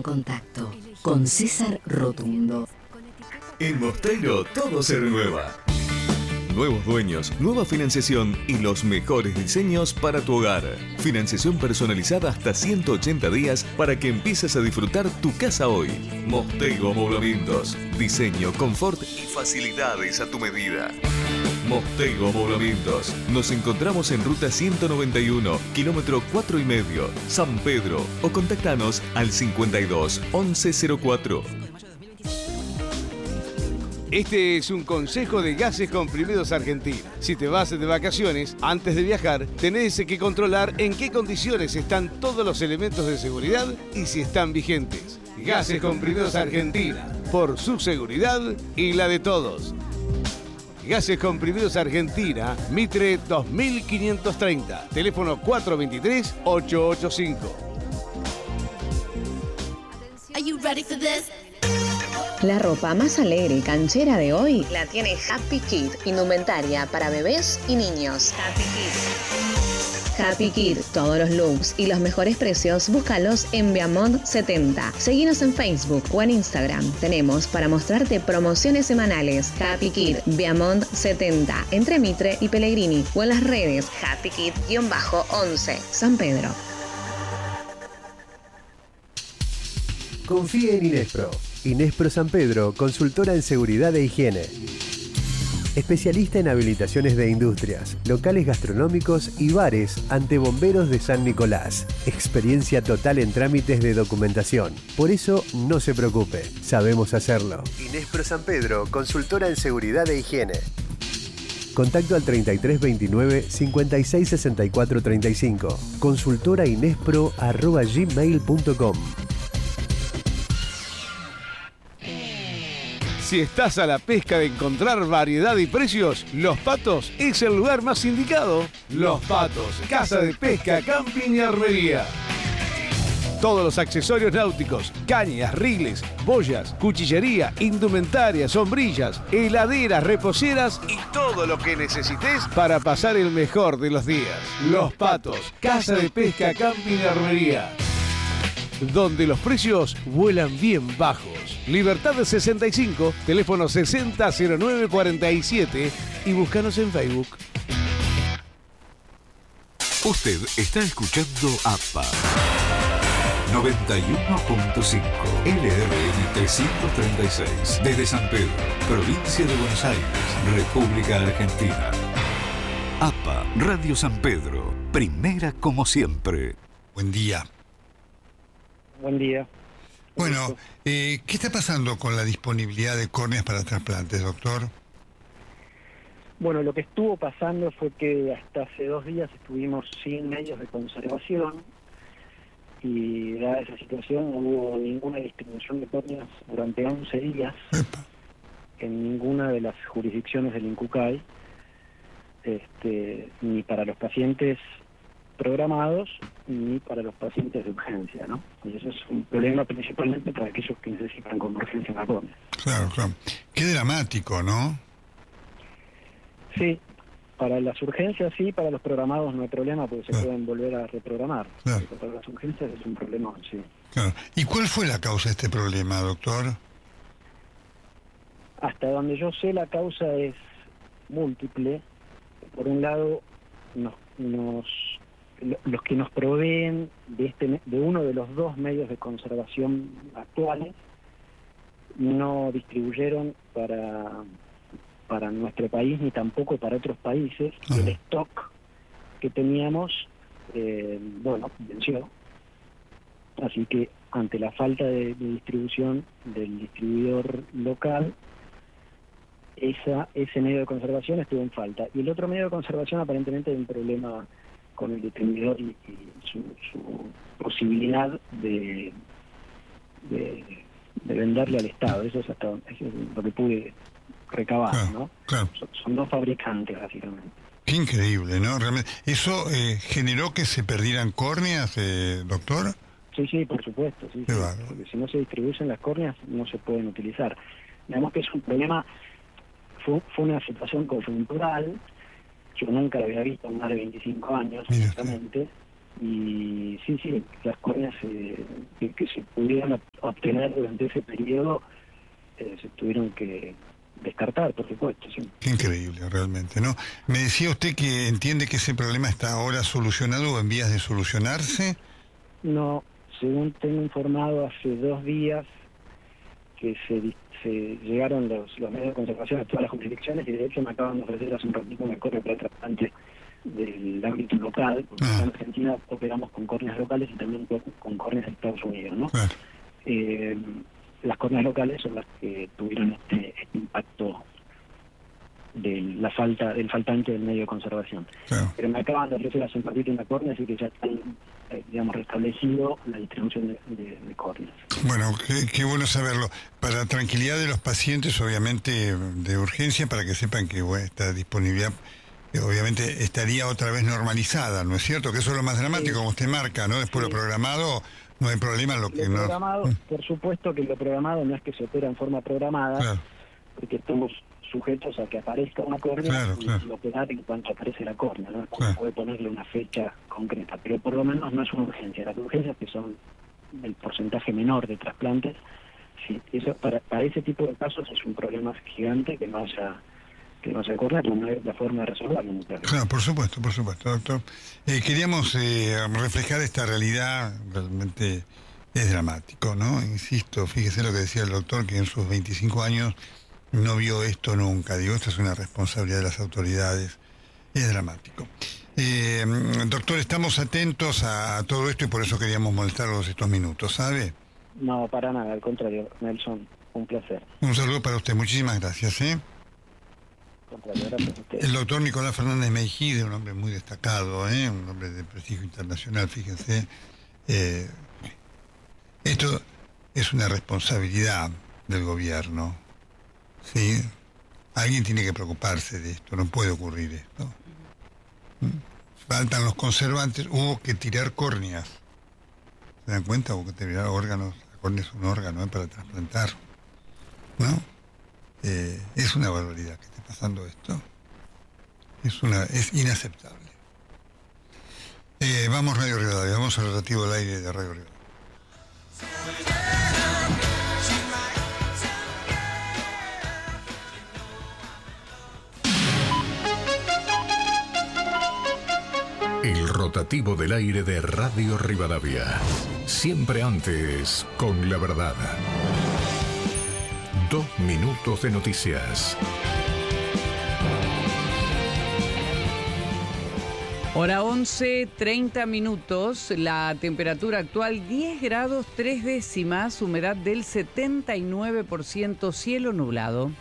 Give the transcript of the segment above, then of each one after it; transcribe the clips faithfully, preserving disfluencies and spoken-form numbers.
Contacto con César Rotundo. En Mosteiro todo se renueva. Nuevos dueños, nueva financiación y los mejores diseños para tu hogar. Financiación personalizada hasta ciento ochenta días para que empieces a disfrutar tu casa hoy. Mosteiro Amoblamientos. Diseño, confort y facilidades a tu medida. Mosteiro Amoblamientos. Nos encontramos en ruta ciento noventa y uno, kilómetro cuatro y medio, San Pedro. O contactanos al cincuenta y dos, once cero cuatro. Este es un consejo de Gases Comprimidos Argentina. Si te vas de vacaciones, antes de viajar, tenés que controlar en qué condiciones están todos los elementos de seguridad y si están vigentes. Gases Comprimidos Argentina, por su seguridad y la de todos. Gases Comprimidos Argentina, Mitre dos mil quinientos treinta, teléfono cuatro dos tres, ocho ocho cinco. Are you ready for this? La ropa más alegre y canchera de hoy la tiene Happy Kid, indumentaria para bebés y niños. Happy Kid. Happy Kid, todos los looks y los mejores precios, búscalos en Viamont setenta. Seguinos en Facebook o en Instagram. Tenemos para mostrarte promociones semanales. Happy Kid, Viamont setenta, entre Mitre y Pellegrini, o en las redes Happy Kid once, San Pedro. Confíe en Inespro. Inespro San Pedro, consultora en seguridad e higiene. Especialista en habilitaciones de industrias, locales gastronómicos y bares ante bomberos de San Nicolás. Experiencia total en trámites de documentación. Por eso, no se preocupe, sabemos hacerlo. Inespro San Pedro, consultora en seguridad e higiene. Contacto al treinta y tres veintinueve, cincuenta y seis sesenta y cuatro treinta y cinco. Consultora inespro arroba gmail punto com. Si estás a la pesca de encontrar variedad y precios, Los Patos es el lugar más indicado. Los Patos, casa de pesca, camping y armería. Todos los accesorios náuticos, cañas, rigles, boyas, cuchillería, indumentaria, sombrillas, heladeras, reposeras y todo lo que necesites para pasar el mejor de los días. Los Patos, casa de pesca, camping y armería. Donde los precios vuelan bien bajos. Libertad sesenta y cinco, teléfono sesenta cero nueve cuarenta y siete y búscanos en Facebook. Usted está escuchando A P A noventa y uno punto cinco L R M trescientos treinta y seis desde San Pedro, provincia de Buenos Aires, República Argentina. A P A Radio San Pedro, primera como siempre. Buen día. Buen día. Bueno, eh, ¿qué está pasando con la disponibilidad de córneas para trasplantes, doctor? Bueno, lo que estuvo pasando fue que hasta hace dos días estuvimos sin medios de conservación y dada esa situación no hubo ninguna distribución de córneas durante once días Epa. en ninguna de las jurisdicciones del INCUCAI, este, ni para los pacientes programados ni para los pacientes de urgencia, ¿no? Y eso es un problema principalmente para aquellos que necesitan con urgencia una córnea. Claro, claro. Qué dramático, ¿no? Sí, para las urgencias sí, para los programados no hay problema porque se claro. pueden volver a reprogramar. Claro. Pero para las urgencias es un problema, sí. Claro. ¿Y cuál fue la causa de este problema, doctor? Hasta donde yo sé la causa es múltiple. Por un lado, nos, nos los que nos proveen de este de uno de los dos medios de conservación actuales no distribuyeron para para nuestro país ni tampoco para otros países. Uh-huh. El stock que teníamos eh, bueno venció, así que ante la falta de, de distribución del distribuidor local, esa ese medio de conservación estuvo en falta, y el otro medio de conservación aparentemente hay un problema con el distribuidor y, y su, su posibilidad de, de de venderle al Estado. Eso es hasta eso es lo que pude recabar, claro, ¿no? Claro. Son, son dos fabricantes, básicamente. Qué increíble, ¿no? Realmente. ¿Eso eh, generó que se perdieran córneas, eh, doctor? Sí, sí, por supuesto. Sí, sí, porque si no se distribuyen las córneas, no se pueden utilizar. Digamos que es un problema, fue, fue una situación conjuntural. Yo nunca lo había visto en más de veinticinco años, exactamente. y sí, sí, las córneas eh, que, que se pudieron obtener durante ese periodo eh, se tuvieron que descartar, por supuesto. Sí. Qué increíble, realmente, ¿no? Me decía usted que entiende que ese problema está ahora solucionado o en vías de solucionarse. No, según tengo informado hace dos días que se, se llegaron los, los medios de conservación a todas las jurisdicciones y de hecho me acaban de ofrecer hace un ratito una córnea para trasplante del ámbito local, porque ah. en Argentina operamos con córneas locales y también con, con córneas de Estados Unidos, ¿no? Ah. Eh, las córneas locales son las que tuvieron este, este impacto de la falta del faltante del medio de conservación. Claro. Pero me acaban de ofrecer hace un ratito una córnea, así que ya está, eh, digamos, restablecido la distribución de, de, de córneas. Bueno, qué, qué bueno saberlo. Para tranquilidad de los pacientes, obviamente de urgencia, para que sepan que bueno, esta disponibilidad eh, obviamente estaría otra vez normalizada, ¿no es cierto? Que eso es lo más dramático, sí. Como usted marca, ¿no? Después sí. Lo programado, no hay problema en lo que lo no... Programado, mm. Por supuesto que lo programado no es que se opera en forma programada, claro. Porque estamos sujetos a que aparezca una córnea, claro, y, claro. y operar en cuanto aparece la córnea, ¿no? Claro. Puede ponerle una fecha concreta, pero por lo menos no es una urgencia. Las urgencias, que son el porcentaje menor de trasplantes, sí, eso para, para ese tipo de casos es un problema gigante que no haya que no haya córnea, no es la forma de resolverlo. Claro, por supuesto, por supuesto, doctor. Eh, queríamos eh, reflejar esta realidad, realmente es dramático, ¿no? Insisto, fíjese lo que decía el doctor, que en sus veinticinco años no vio esto nunca. Digo, esto es una responsabilidad de las autoridades. Es dramático. Eh, doctor, estamos atentos a, a todo esto y por eso queríamos molestarlos estos minutos, ¿sabe? No, para nada, al contrario, Nelson, un placer. Un saludo para usted, muchísimas gracias, ¿eh? Contrario, gracias a usted. El doctor Nicolás Fernández Meijide, un hombre muy destacado, ¿eh? Un hombre de prestigio internacional, fíjense. Eh, esto es una responsabilidad del gobierno. Sí, alguien tiene que preocuparse de esto, no puede ocurrir esto. ¿Mm? Faltan los conservantes, hubo que tirar córneas. ¿Se dan cuenta? Hubo que tirar órganos, la córnea es un órgano, ¿eh? Para trasplantar. ¿No? Eh, es una barbaridad que esté pasando esto. Es una, es inaceptable. Eh, vamos Radio Rivadavia, vamos al relativo al aire de Radio Rivadavia. El rotativo del aire de Radio Rivadavia. Siempre antes, con la verdad. Dos minutos de noticias. Hora once, treinta minutos. La temperatura actual diez grados tres décimas. Humedad del setenta y nueve por ciento. Cielo nublado.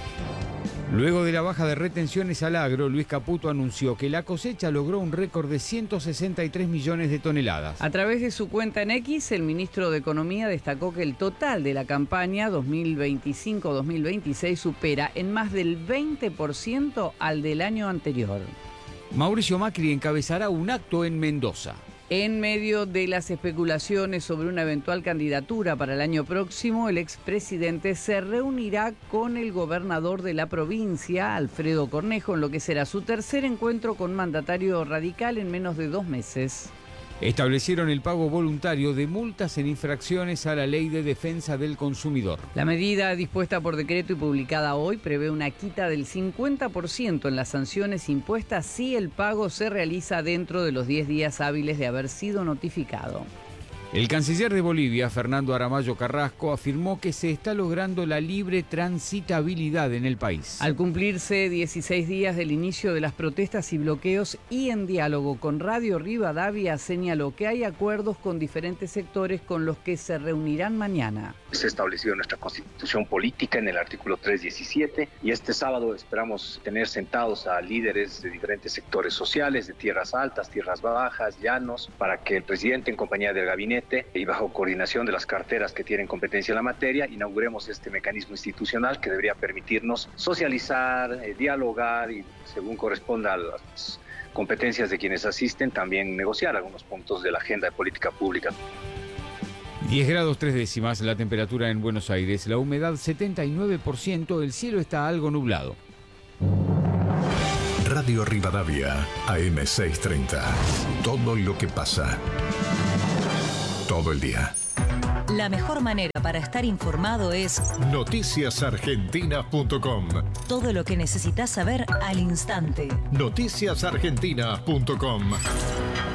Luego de la baja de retenciones al agro, Luis Caputo anunció que la cosecha logró un récord de ciento sesenta y tres millones de toneladas. A través de su cuenta en X, el ministro de Economía destacó que el total de la campaña dos mil veinticinco dos mil veintiséis supera en más del veinte por ciento al del año anterior. Mauricio Macri encabezará un acto en Mendoza. En medio de las especulaciones sobre una eventual candidatura para el año próximo, el expresidente se reunirá con el gobernador de la provincia, Alfredo Cornejo, en lo que será su tercer encuentro con mandatario radical en menos de dos meses. Establecieron el pago voluntario de multas en infracciones a la Ley de Defensa del Consumidor. La medida dispuesta por decreto y publicada hoy prevé una quita del cincuenta por ciento en las sanciones impuestas si el pago se realiza dentro de los diez días hábiles de haber sido notificado. El canciller de Bolivia, Fernando Aramayo Carrasco, afirmó que se está logrando la libre transitabilidad en el país. Al cumplirse dieciséis días del inicio de las protestas y bloqueos y en diálogo con Radio Rivadavia, señaló que hay acuerdos con diferentes sectores con los que se reunirán mañana. Se estableció nuestra constitución política en el artículo trescientos diecisiete y este sábado esperamos tener sentados a líderes de diferentes sectores sociales, de tierras altas, tierras bajas, llanos, para que el presidente en compañía del gabinete y bajo coordinación de las carteras que tienen competencia en la materia, inauguremos este mecanismo institucional que debería permitirnos socializar, eh, dialogar y, según corresponda a las competencias de quienes asisten, también negociar algunos puntos de la agenda de política pública. diez grados tres décimas la temperatura en Buenos Aires, la humedad setenta y nueve por ciento, el cielo está algo nublado. Radio Rivadavia, A M seiscientos treinta. Todo lo que pasa. Todo el día. La mejor manera para estar informado es noticias argentinas punto com. Todo lo que necesitas saber al instante. noticias argentinas punto com.